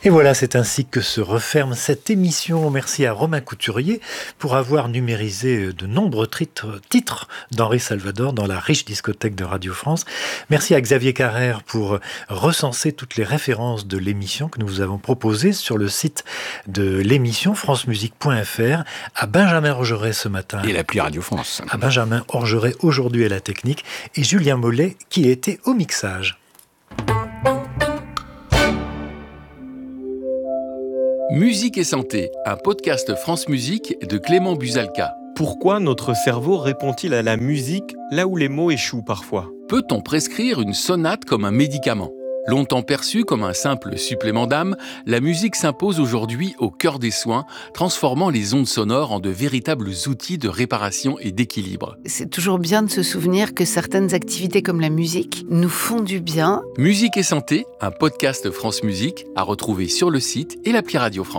Et voilà, c'est ainsi que se referme cette émission. Merci à Romain Couturier pour avoir numérisé de nombreux titres d'Henri Salvador dans la riche discothèque de Radio France. Merci à Xavier Carrère pour recenser toutes les références de l'émission que nous vous avons proposées sur le site de l'émission francemusique.fr. À Benjamin Orgeret ce matin. Et l'appli Radio France. À Benjamin Orgeret aujourd'hui à la technique et Julien Mollet qui était au mixage. Musique et santé, un podcast France Musique de Clément Buzalka. Pourquoi notre cerveau répond-il à la musique là où les mots échouent parfois ? Peut-on prescrire une sonate comme un médicament ? Longtemps perçue comme un simple supplément d'âme, la musique s'impose aujourd'hui au cœur des soins, transformant les ondes sonores en de véritables outils de réparation et d'équilibre. C'est toujours bien de se souvenir que certaines activités comme la musique nous font du bien. Musique et santé, un podcast France Musique à retrouver sur le site et l'appli Radio France.